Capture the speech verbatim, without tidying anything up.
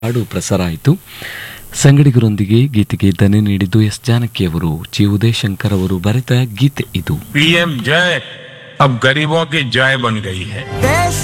ಹಾಡು ಪ್ರಸಾರ ಆಯಿತು. ಸಂಗಡಿಗರೊಂದಿಗೆ ಗೀತೆಗೆ ದನಿ ನೀಡಿದ್ದು ಎಸ್ ಜಾನಕಿ ಅವರು. ಜಿ ಉದಯಶಂಕರ್ ಅವರು ಬರೆದ ಗೀತೆ ಇದು. पीएम जय अब गरीबों की जय बन गई है.